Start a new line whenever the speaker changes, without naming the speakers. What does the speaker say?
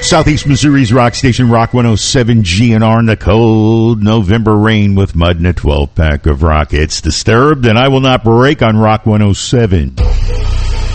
Southeast Missouri's rock station, Rock 107 GNR, in the cold November rain with Mud and a 12-pack of rock. It's Disturbed, and I will not break on Rock 107.